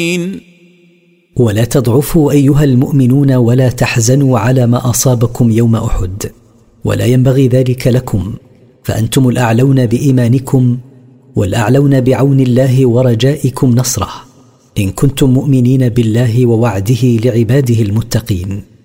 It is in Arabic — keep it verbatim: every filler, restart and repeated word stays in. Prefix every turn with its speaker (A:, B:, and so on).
A: ولا تضعفوا أيها المؤمنون ولا تحزنوا على ما أصابكم يوم أحد، ولا ينبغي ذلك لكم، فأنتم الأعلون بإيمانكم والأعلون بعون الله ورجائكم نصره، إن كنتم مؤمنين بالله ووعده لعباده المتقين.